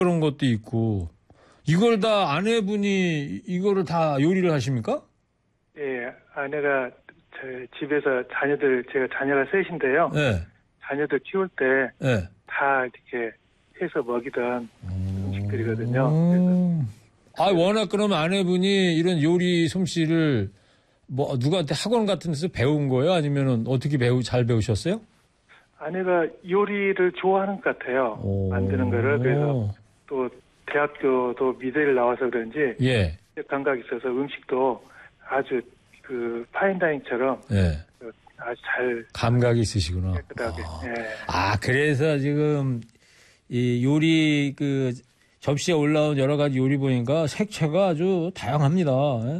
그런 것도 있고. 이걸 다 아내분이 이거를 다 요리를 하십니까? 예, 아내가 제 집에서 제가 자녀가 셋인데요. 네. 자녀들 키울 때 다 이렇게 해서 먹이던 음식들이거든요. 그래서 워낙 그러면 아내분이 이런 요리 솜씨를 뭐 누구한테 학원 같은 데서 배운 거예요? 아니면은 어떻게 잘 배우셨어요? 아내가 요리를 좋아하는 것 같아요. 만드는 거를. 그래서 또 대학교도 미대를 나와서 그런지 감각이 있어서 음식도 아주 그 파인다이닝처럼 아주 잘 감각이 있으시구나. 깨끗하게. 그래서 지금 이 요리 그 접시에 올라온 여러 가지 요리 보니까 색채가 아주 다양합니다.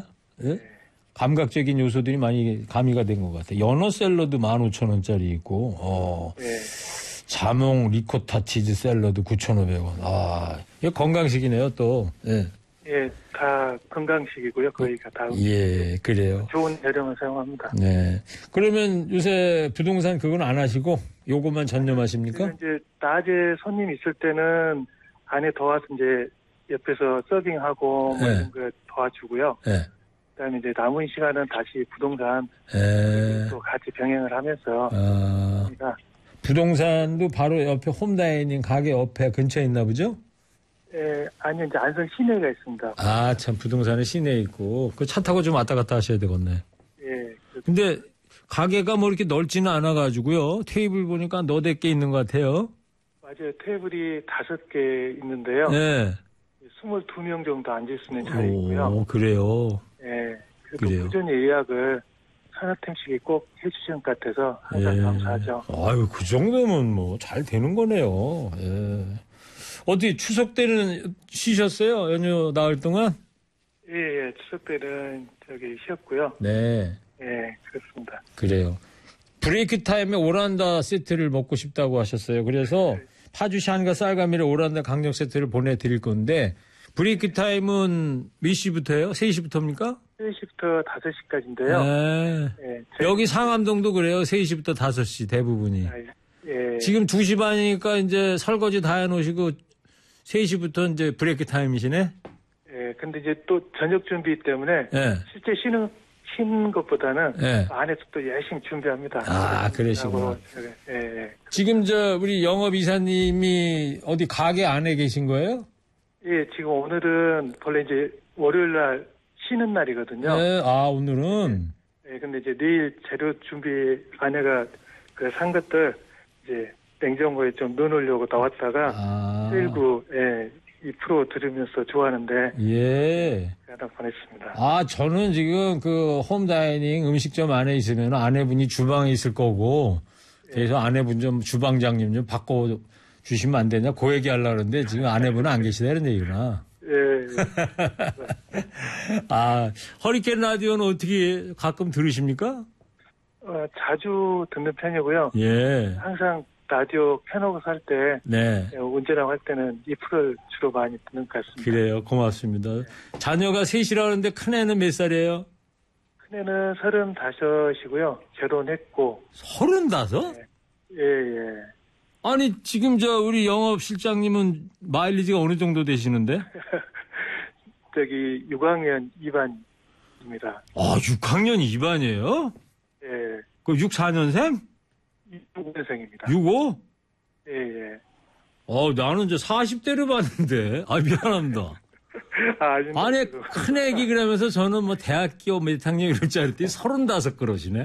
감각적인 요소들이 많이 가미가 된 것 같아요. 연어 샐러드 15,000원짜리 있고, 자몽 리코타 치즈 샐러드 9,500원. 이거 건강식이네요, 또. 다 건강식이고요. 거의가 다. 그래요. 좋은 재료만 사용합니다. 네. 그러면 요새 부동산 그건 안 하시고 요것만 전념하십니까? 이제 낮에 손님 있을 때는 아내 도와서 이제 옆에서 서빙하고 뭐 이런 거 도와주고요. 그다음에 이제 남은 시간은 다시 부동산 또 같이 병행을 하면서 부동산도 바로 옆에 홈다이닝 가게 옆에 근처에 있나 보죠? 아니요, 이제 안성 시내가 있습니다. 참, 부동산은 시내에 있고. 그 차 타고 좀 왔다 갔다 하셔야 되겠네. 근데 가게가 뭐 이렇게 넓지는 않아가지고요. 테이블 보니까 너댓 개 있는 것 같아요. 맞아요. 테이블이 5개 있는데요. 22명 정도 앉을 수 있는 자리이고요. 그래요. 그래도 꾸준히 예약을 산업택식이 꼭 해주시는 것 같아서 항상 감사하죠. 그 정도면 뭐 잘 되는 거네요. 어디 추석 때는 쉬셨어요? 연휴 나흘 동안? 추석 때는 쉬었고요. 그렇습니다. 그래요. 브레이크 타임에 오란다 세트를 먹고 싶다고 하셨어요. 그래서 파주시 한가 쌀가미를 오란다 강정 세트를 보내드릴 건데 브레이크 타임은 몇 시부터예요? 3시부터입니까? 3시부터 5시까지인데요. 여기 상암동도 그래요. 3시부터 5시 대부분이. 지금 2시 반이니까 이제 설거지 다 해놓으시고 3시부터 이제 브레이크 타임이시네? 근데 이제 또 저녁 준비 때문에 실제 쉬는 것보다는 안에서 또 열심히 준비합니다. 그러시구나. 지금 우리 영업이사님이 어디 가게 안에 계신 거예요? 지금 오늘은 원래 이제 월요일 날 쉬는 날이거든요. 오늘은? 근데 이제 내일 재료 준비 아내가 산 것들 이제 냉장고에 좀 넣어놓으려고 나왔다가 세일구 2% 들으면서 좋아하는데 하나 보냈습니다. 저는 지금 그 홈다이닝 음식점 안에 있으면 아내분이 주방에 있을 거고 그래서 아내분 좀 주방장님 좀 바꿔 주시면 안 되냐 그 얘기 하려고 그러는데 지금 아내분은 안 계시다는 얘기구나. 허리케인 라디오는 어떻게 가끔 들으십니까? 자주 듣는 편이고요. 항상 라디오 켜놓고 살 때, 운전하고 할 때는 2%를 주로 많이 듣는 것 같습니다. 그래요. 고맙습니다. 자녀가 셋이라는데 큰애는 몇 살이에요? 큰애는 35이고요. 결혼했고. 35? 아니, 지금 우리 영업실장님은 마일리지가 어느 정도 되시는데? 6학년 2반입니다. 6학년 2반이에요? 그 64년생? 65년생입니다. 65? 나는 이제 40대를 봤는데. 미안합니다. 아니, 큰애기 그러면서 저는 뭐 대학교 몇 학년 이럴 줄 알았더니 35 그러시네.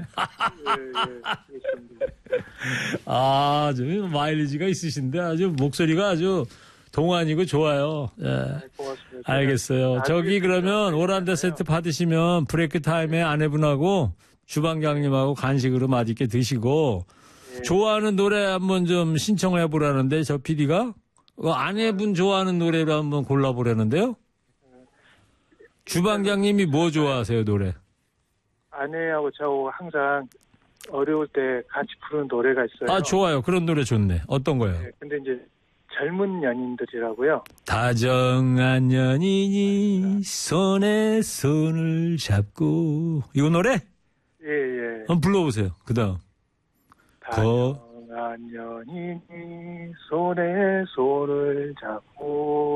좀 마일리지가 있으신데 아주 목소리가 아주 동안이고 좋아요. 고맙습니다. 알겠어요. 그러면 오란다 세트 받으시면 브레이크 타임에 아내분하고 주방장님하고 간식으로 맛있게 드시고 좋아하는 노래 한번 좀 신청을 해보라는데 저 PD가 아내분 좋아하는 노래로 한번 골라보라는데요. 주방장님이 뭐 좋아하세요 노래? 아내하고 저하고 항상 어려울 때 같이 부르는 노래가 있어요. 좋아요. 그런 노래 좋네. 어떤 거예요? 근데 이제 젊은 연인들이라고요. 다정한 연인이 손에 손을 잡고 이거 노래? 예. 한번 불러보세요. 그 다음. 다정한 사랑한 연인이 손에 손을 잡고